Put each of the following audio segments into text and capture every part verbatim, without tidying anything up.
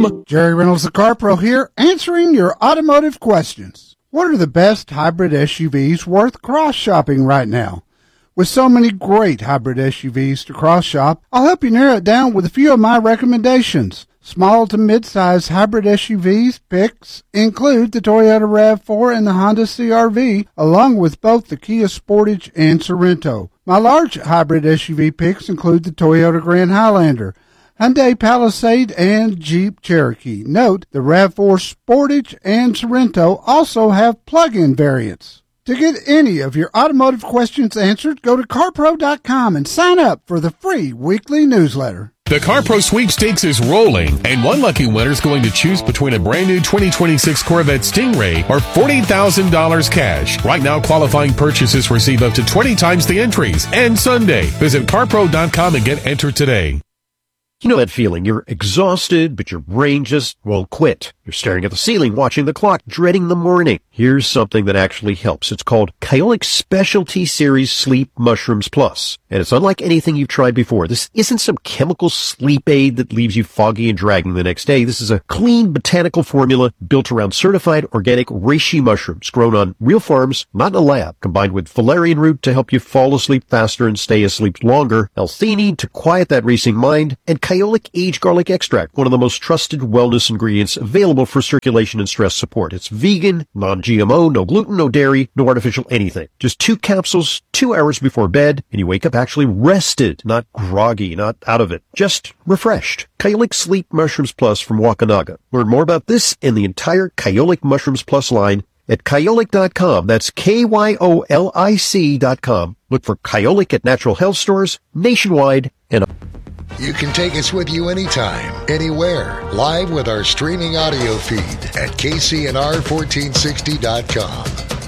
com. Jerry Reynolds, the Car Pro here, answering your automotive questions. What are the best hybrid S U Vs worth cross-shopping right now? With so many great hybrid S U Vs to cross-shop, I'll help you narrow it down with a few of my recommendations. Small to mid-size hybrid S U Vs picks include the Toyota RAV four and the Honda C R V, along with both the Kia Sportage and Sorento. My large hybrid S U V picks include the Toyota Grand Highlander, Hyundai Palisade, and Jeep Cherokee. Note, the RAV four Sportage and Sorento also have plug-in variants. To get any of your automotive questions answered, go to car pro dot com and sign up for the free weekly newsletter. The CarPro Sweepstakes is rolling, and one lucky winner is going to choose between a brand new twenty twenty-six Corvette Stingray or forty thousand dollars cash. Right now, qualifying purchases receive up to twenty times the entries. And Sunday. Visit car pro dot com and get entered today. You know that feeling. You're exhausted, but your brain just won't quit. You're staring at the ceiling, watching the clock, dreading the morning. Here's something that actually helps. It's called Kyolic Specialty Series Sleep Mushrooms Plus. And it's unlike anything you've tried before. This isn't some chemical sleep aid that leaves you foggy and dragging the next day. This is a clean botanical formula built around certified organic reishi mushrooms grown on real farms, not in a lab, combined with valerian root to help you fall asleep faster and stay asleep longer, L-theanine to quiet that racing mind, and Kyolic aged garlic extract, one of the most trusted wellness ingredients available for circulation and stress support. It's vegan, non-G M O, no gluten, no dairy, no artificial anything. Just two capsules, two hours before bed, and you wake up actually rested, not groggy, not out of it, just refreshed. Kyolic Sleep Mushrooms Plus from Wakanaga. Learn more about this and the entire Kyolic Mushrooms Plus line at kyolic dot com. That's K Y O L I C dot com. Look for Kyolic at natural health stores nationwide and you can take us with you anytime, anywhere, live with our streaming audio feed at K C N R fourteen sixty dot com.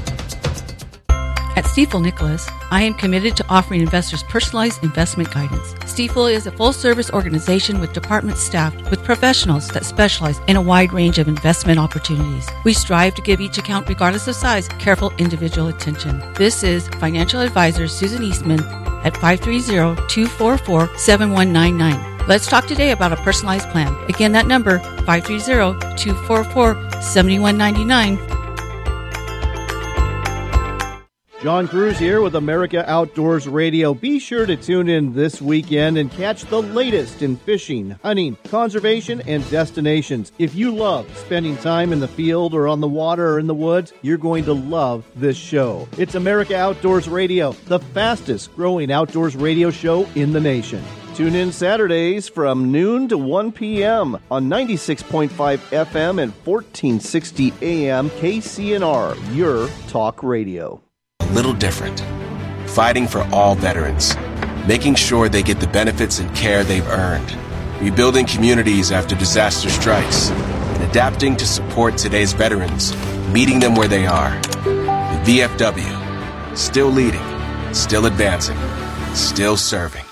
At Stifel Nicholas, I am committed to offering investors personalized investment guidance. Stifel is a full-service organization with departments staffed with professionals that specialize in a wide range of investment opportunities. We strive to give each account, regardless of size, careful individual attention. This is financial advisor Susan Eastman at five three zero, two four four, seven one nine nine. Let's talk today about a personalized plan. Again, that number, five three zero, two four four, seven one nine nine. John Cruz here with America Outdoors Radio. Be sure to tune in this weekend and catch the latest in fishing, hunting, conservation, and destinations. If you love spending time in the field or on the water or in the woods, you're going to love this show. It's America Outdoors Radio, the fastest growing outdoors radio show in the nation. Tune in Saturdays from noon to one p.m. on ninety-six point five F M and fourteen sixty A M K C N R, your talk radio. Little different. Fighting for all veterans. Making sure they get the benefits and care they've earned. Rebuilding communities after disaster strikes. And adapting to support today's veterans. Meeting them where they are. The V F W. Still leading. Still advancing. Still serving.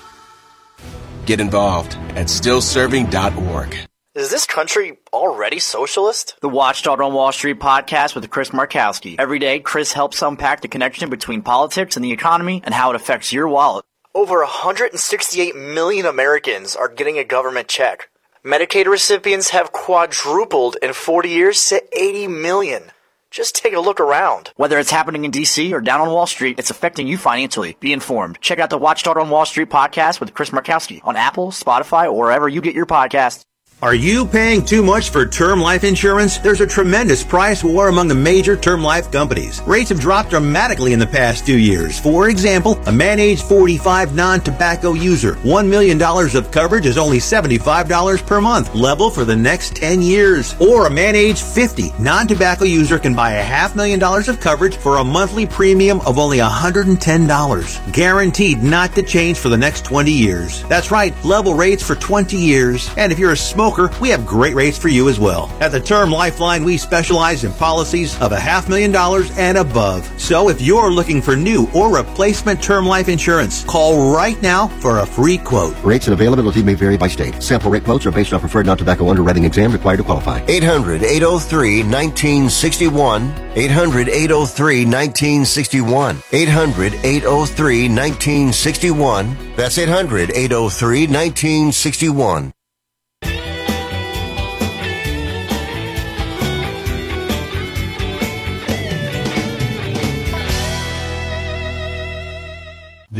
Get involved at still serving dot org. Is this country already socialist? The Watchdog on Wall Street podcast with Chris Markowski. Every day, Chris helps unpack the connection between politics and the economy and how it affects your wallet. Over one hundred sixty-eight million Americans are getting a government check. Medicaid recipients have quadrupled in forty years to eighty million. Just take a look around. Whether it's happening in D C or down on Wall Street, it's affecting you financially. Be informed. Check out the Watchdog on Wall Street podcast with Chris Markowski on Apple, Spotify, or wherever you get your podcasts. Are you paying too much for term life insurance? There's a tremendous price war among the major term life companies. Rates have dropped dramatically in the past two years. For example, a man age forty-five non-tobacco user, one million dollars of coverage is only seventy-five dollars per month, level for the next ten years. Or a man age fifty non-tobacco user can buy a half million dollars of coverage for a monthly premium of only one hundred ten dollars. Guaranteed not to change for the next twenty years. That's right, level rates for twenty years. And if you're a smoker, we have great rates for you as well. At the Term Lifeline, we specialize in policies of a half million dollars and above. So if you're looking for new or replacement term life insurance, call right now for a free quote. Rates and availability may vary by state. Sample rate quotes are based on preferred non-tobacco underwriting exam required to qualify. eight hundred, eight oh three, one nine six one. eight hundred, eight oh three, one nine six one. eight hundred, eight oh three, one nine six one. That's eight hundred, eight oh three, one nine six one.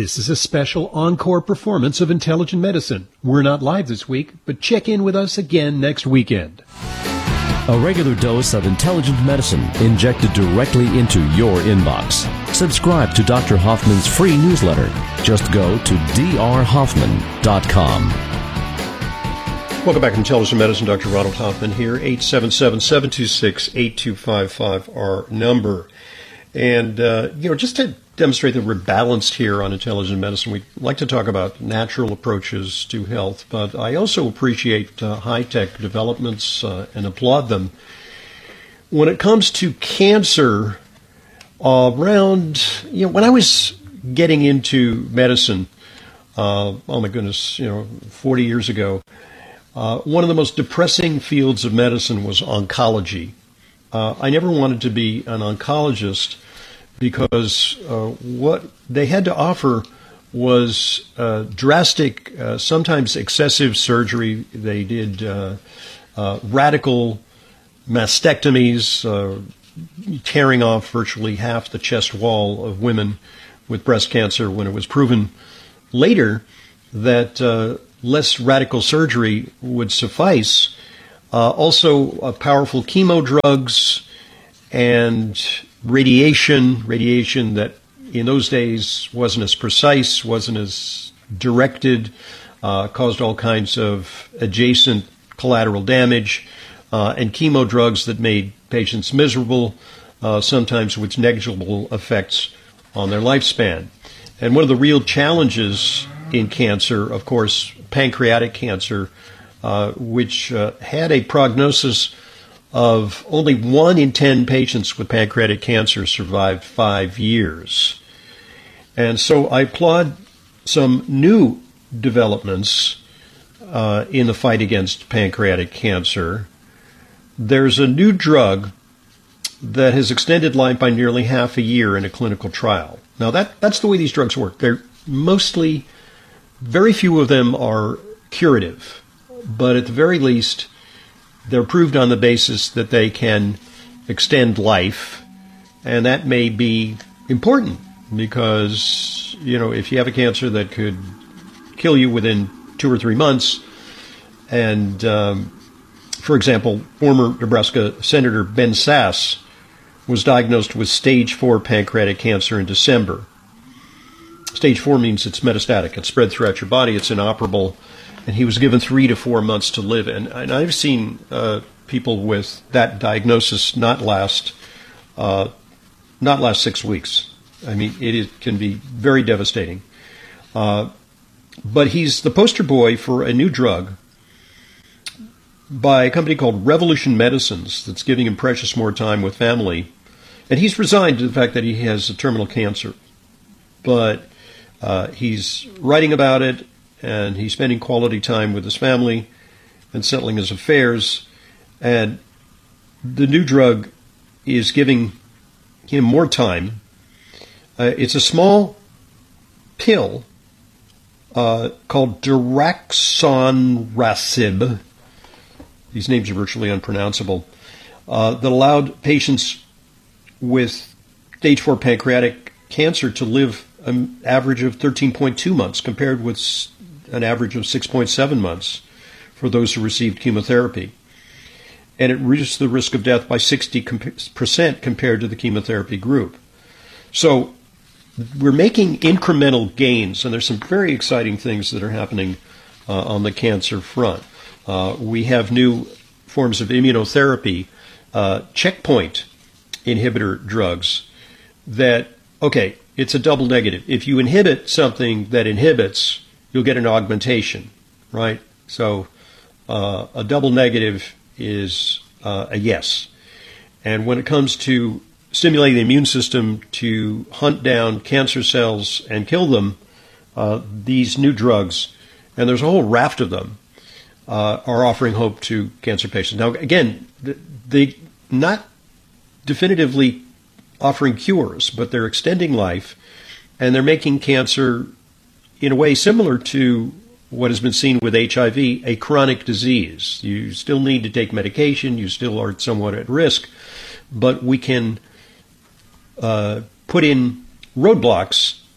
This is a special encore performance of Intelligent Medicine. We're not live this week, but check in with us again next weekend. A regular dose of Intelligent Medicine injected directly into your inbox. Subscribe to Doctor Hoffman's free newsletter. Just go to d r hoffman dot com. Welcome back to Intelligent Medicine. Doctor Ronald Hoffman here. eight seven seven, seven two six, eight two five five, our number. And, uh, you know, just to demonstrate that we're balanced here on Intelligent Medicine, we like to talk about natural approaches to health, but I also appreciate uh, high-tech developments uh, and applaud them. When it comes to cancer, uh, around, you know, when I was getting into medicine, uh, oh my goodness, you know, forty years ago, uh, one of the most depressing fields of medicine was oncology. Uh, I never wanted to be an oncologist because uh, what they had to offer was uh, drastic, uh, sometimes excessive surgery. They did uh, uh, radical mastectomies, uh, tearing off virtually half the chest wall of women with breast cancer, when it was proven later that uh, less radical surgery would suffice. Uh, also, uh, powerful chemo drugs and radiation, radiation that in those days wasn't as precise, wasn't as directed, uh, caused all kinds of adjacent collateral damage, uh, and chemo drugs that made patients miserable, uh, sometimes with negligible effects on their lifespan. And one of the real challenges in cancer, of course, pancreatic cancer, uh, which uh, had a prognosis of only one in ten patients with pancreatic cancer survived five years. And so I applaud some new developments uh, in the fight against pancreatic cancer. There's a new drug that has extended life by nearly half a year in a clinical trial. Now, that, that's the way these drugs work. They're mostly, very few of them are curative, but at the very least, they're proved on the basis that they can extend life, and that may be important because, you know, if you have a cancer that could kill you within two or three months, and, um, for example, former Nebraska Senator Ben Sasse was diagnosed with stage four pancreatic cancer in December. Stage four means it's metastatic. It's spread throughout your body. It's inoperable. And he was given three to four months to live. And, and I've seen uh, people with that diagnosis not last uh, not last six weeks. I mean, it is, can be very devastating. Uh, but he's the poster boy for a new drug by a company called Revolution Medicines that's giving him precious more time with family. And he's resigned to the fact that he has a terminal cancer. But uh, he's writing about it, and he's spending quality time with his family and settling his affairs. And the new drug is giving him more time. Uh, it's a small pill uh, called daraxonrasib. These names are virtually unpronounceable. Uh, that allowed patients with stage four pancreatic cancer to live an average of thirteen point two months compared with an average of six point seven months for those who received chemotherapy. And it reduced the risk of death by sixty percent compared to the chemotherapy group. So we're making incremental gains, and there's some very exciting things that are happening uh, on the cancer front. Uh, we have new forms of immunotherapy, uh, checkpoint inhibitor drugs that, okay, it's a double negative. If you inhibit something that inhibits, you'll get an augmentation, right? So uh, a double negative is uh, a yes. And when it comes to stimulating the immune system to hunt down cancer cells and kill them, uh, these new drugs, and there's a whole raft of them, uh, are offering hope to cancer patients. Now, again, they not definitively offering cures, but they're extending life, and they're making cancer in a way similar to what has been seen with H I V, a chronic disease. You still need to take medication, you still are somewhat at risk, but we can uh, put in roadblocks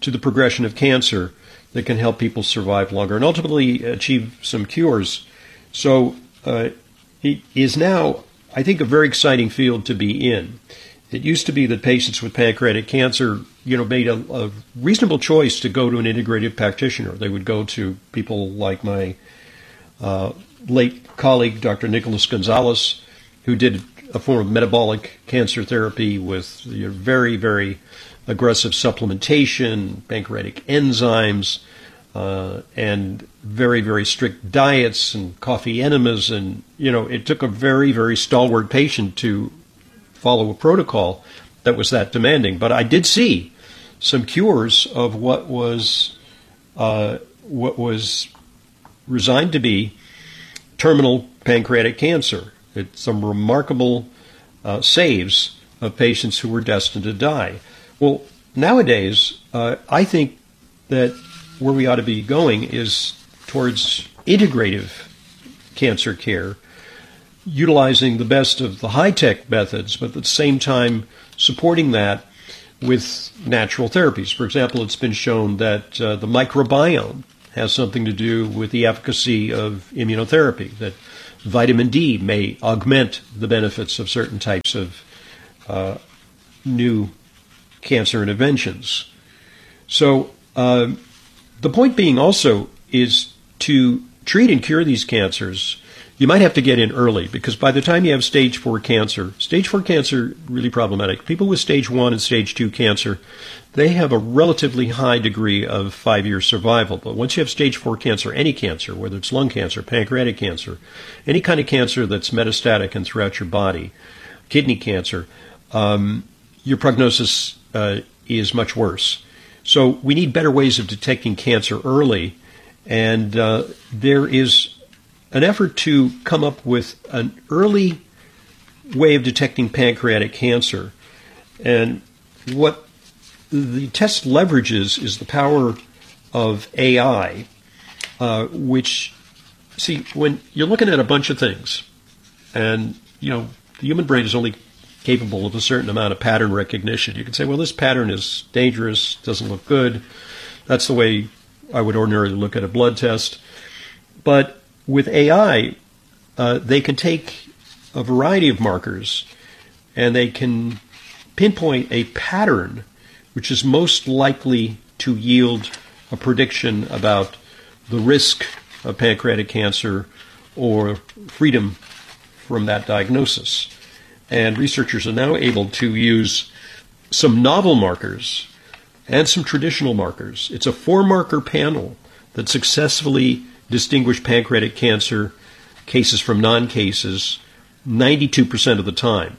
to the progression of cancer that can help people survive longer and ultimately achieve some cures. So uh, it is now, I think, a very exciting field to be in. It used to be that patients with pancreatic cancer, you know, made a, a reasonable choice to go to an integrative practitioner. They would go to people like my uh, late colleague, Doctor Nicholas Gonzalez, who did a form of metabolic cancer therapy with you know, very, very aggressive supplementation, pancreatic enzymes, uh, and very, very strict diets and coffee enemas. And, you know, it took a very, very stalwart patient to follow a protocol that was that demanding. But I did see some cures of what was uh, what was resigned to be terminal pancreatic cancer. It's some remarkable uh, saves of patients who were destined to die. Well, nowadays, uh, I think that where we ought to be going is towards integrative cancer care, utilizing the best of the high-tech methods, but at the same time supporting that with natural therapies. For example, it's been shown that uh, the microbiome has something to do with the efficacy of immunotherapy, that vitamin D may augment the benefits of certain types of uh, new cancer interventions. So uh, the point being also is to treat and cure these cancers, you might have to get in early, because by the time you have stage four cancer, stage four cancer, really problematic. People with stage one and stage two cancer, they have a relatively high degree of five-year survival. But once you have stage four cancer, any cancer, whether it's lung cancer, pancreatic cancer, any kind of cancer that's metastatic and throughout your body, kidney cancer, um, your prognosis uh, is much worse. So we need better ways of detecting cancer early, and uh, there is an effort to come up with an early way of detecting pancreatic cancer. And what the test leverages is the power of A I, uh, which, see, when you're looking at a bunch of things, and, you know, the human brain is only capable of a certain amount of pattern recognition. You can say, well, this pattern is dangerous, doesn't look good. That's the way I would ordinarily look at a blood test. But with A I, uh, they can take a variety of markers and they can pinpoint a pattern which is most likely to yield a prediction about the risk of pancreatic cancer or freedom from that diagnosis. And researchers are now able to use some novel markers and some traditional markers. It's a four-marker panel that successfully distinguish pancreatic cancer cases from non-cases ninety-two percent of the time.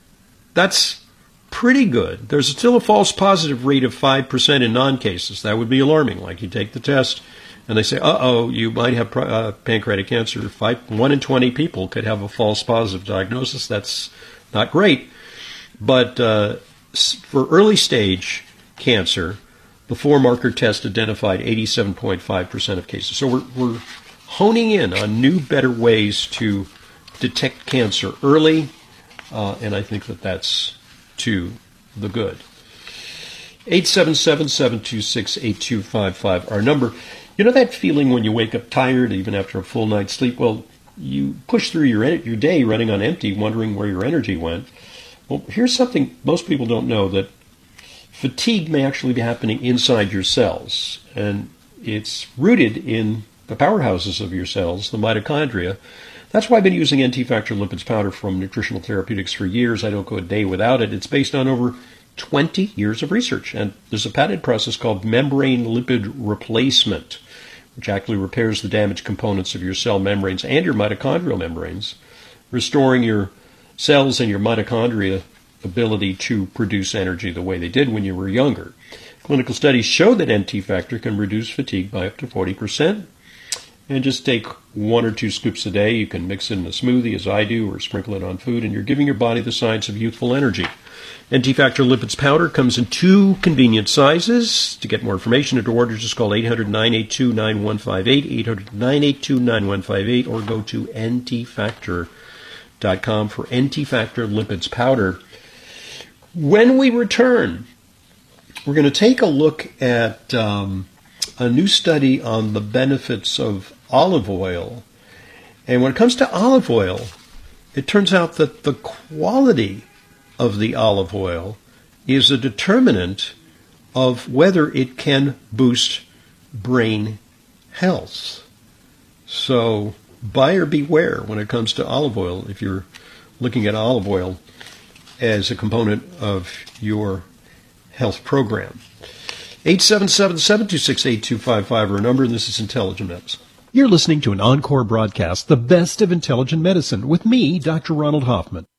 That's pretty good. There's still a false positive rate of five percent in non-cases. That would be alarming. Like you take the test and they say, uh-oh, you might have uh, pancreatic cancer. Five, one in twenty people could have a false positive diagnosis. That's not great. But uh, for early stage cancer, the four-marker test identified eighty-seven point five percent of cases. So we're, we're honing in on new, better ways to detect cancer early, uh, and I think that that's to the good. eight seven seven, seven two six, eight two five five, our number. You know that feeling when you wake up tired, even after a full night's sleep? Well, you push through your, your day running on empty, wondering where your energy went. Well, here's something most people don't know, that fatigue may actually be happening inside your cells, and it's rooted in the powerhouses of your cells, the mitochondria. That's why I've been using N T Factor Lipids Powder from Nutritional Therapeutics for years. I don't go a day without it. It's based on over twenty years of research, and there's a patented process called membrane lipid replacement, which actually repairs the damaged components of your cell membranes and your mitochondrial membranes, restoring your cells and your mitochondria ability to produce energy the way they did when you were younger. Clinical studies show that N T Factor can reduce fatigue by up to forty percent. And just take one or two scoops a day. You can mix it in a smoothie, as I do, or sprinkle it on food, and you're giving your body the signs of youthful energy. N T Factor Lipids Powder comes in two convenient sizes. To get more information and to order, just call eight hundred, nine eight two, nine one five eight, eight hundred, nine eight two, nine one five eight, or go to N T factor dot com for N T Factor Lipids Powder. When we return, we're going to take a look at um, a new study on the benefits of olive oil. And when it comes to olive oil, it turns out that the quality of the olive oil is a determinant of whether it can boost brain health. So buyer beware when it comes to olive oil if you're looking at olive oil as a component of your health program. eight seven seven, seven two six, eight two five five are a number, and this is Intelligent Medicine. You're listening to an encore broadcast, The Best of Intelligent Medicine, with me, Doctor Ronald Hoffman.